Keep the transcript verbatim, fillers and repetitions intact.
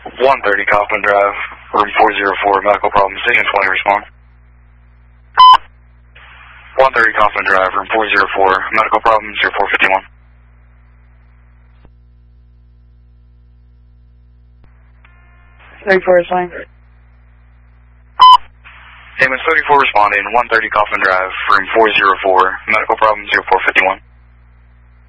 one thirty Kaufman Drive, room four oh four, medical problem, station twenty, respond. one thirty Kaufman Drive, room four oh four, medical problem, zero four fifty-one. thirty-four is fine. Ambulance thirty-four responding, one thirty Kaufman Drive, room four oh four, medical problem, zero four fifty-one.